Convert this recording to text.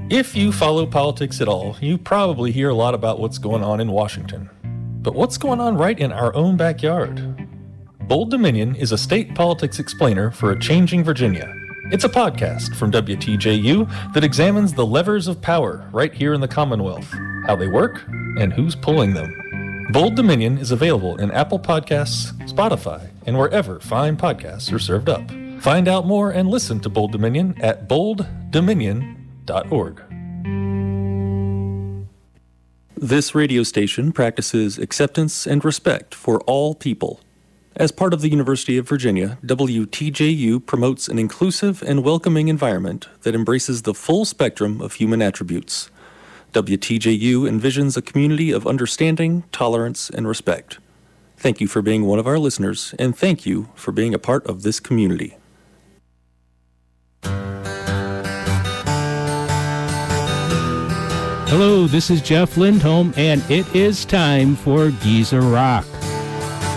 If you follow politics at all, you probably hear a lot about what's going on in Washington. But what's going on right in our own backyard? Bold Dominion is a state politics explainer for a changing Virginia. It's a podcast from WTJU that examines the levers of power right here in the Commonwealth, how they work, and who's pulling them. Bold Dominion is available in Apple Podcasts, Spotify, and wherever fine podcasts are served up. Find out more and listen to Bold Dominion at bolddominion.org. This radio station practices acceptance and respect for all people. As part of the University of Virginia, WTJU promotes an inclusive and welcoming environment that embraces the full spectrum of human attributes. WTJU envisions a community of understanding, tolerance, and respect. Thank you for being one of our listeners, and thank you for being a part of this community. Hello, this is Jeff Lindholm, and it is time for Geezer Rock.